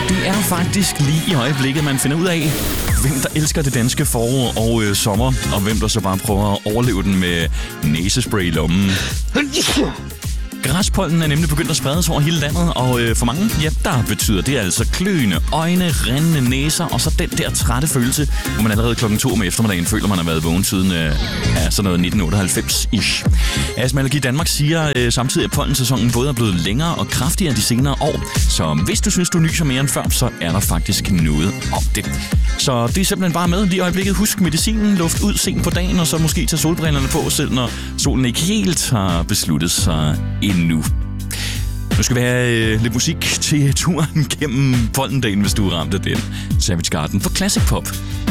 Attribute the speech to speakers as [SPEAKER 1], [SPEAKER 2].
[SPEAKER 1] Det er faktisk lige i øjeblikket, man finder ud af, hvem der elsker det danske forår og sommer, og hvem der så bare prøver at overleve den med næsespray i lommen. Græspollen er nemlig begyndt at spredes over hele landet, og for mange, ja, der betyder det altså kløende øjne, rindende næser, og så den der trætte følelse, hvor man allerede 2:00 om eftermiddagen føler, man har været vågen siden sådan noget 1998-ish. Astma-allergi Danmark siger samtidig, at pollensæsonen både er blevet længere og kraftigere de senere år, så hvis du synes, du nyser mere end før, så er der faktisk noget om det. Så det er simpelthen bare med lige i øjeblikket. Husk medicinen, luft ud sent på dagen, og så måske tage solbrillerne på, selv når solen ikke helt har besluttet sig endnu. Nu skal vi have lidt musik til turen gennem pollendagen, hvis du er ramt af den. Savage Garden for Classic Pop.